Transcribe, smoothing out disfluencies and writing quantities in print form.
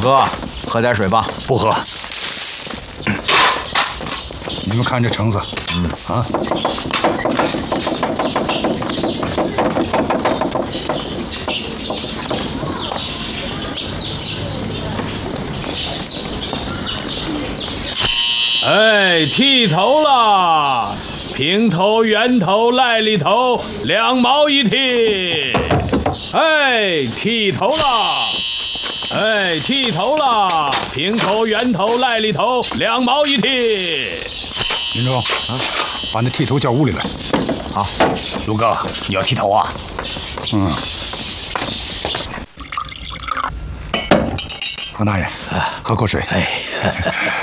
哥，喝点水吧。 不喝。你们看这橙子，啊。 哎，剃头了，平头、圆头、赖里头，2毛一剃。哎，剃头了，哎，剃头了，平头、圆头、赖里头，2毛一剃。 林冲，把那剃头叫屋里来。 好， 卢哥，你要剃头啊？ 王大爷，喝口水。 哎。